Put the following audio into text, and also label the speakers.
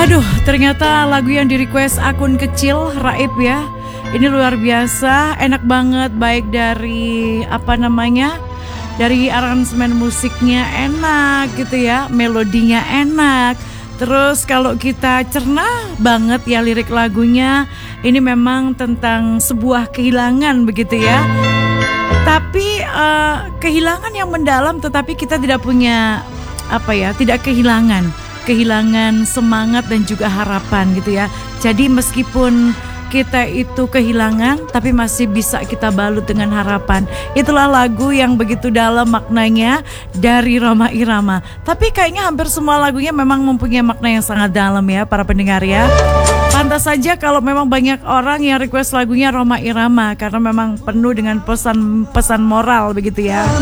Speaker 1: Aduh, ternyata lagu yang di request akun kecil Raib ya. Ini luar biasa, enak banget, baik dari dari aransemen musiknya enak gitu ya, melodinya enak. Terus kalau kita cerna banget ya lirik lagunya, ini memang tentang sebuah kehilangan begitu ya. Tapi kehilangan yang mendalam, tetapi kita tidak punya tidak kehilangan semangat dan juga harapan gitu ya. Jadi meskipun kita itu kehilangan, tapi masih bisa kita balut dengan harapan. Itulah lagu yang begitu dalam maknanya dari Rhoma Irama. Tapi kayaknya hampir semua lagunya memang mempunyai makna yang sangat dalam ya para pendengar ya. Pantas saja kalau memang banyak orang yang request lagunya Rhoma Irama, karena memang penuh dengan pesan moral begitu ya.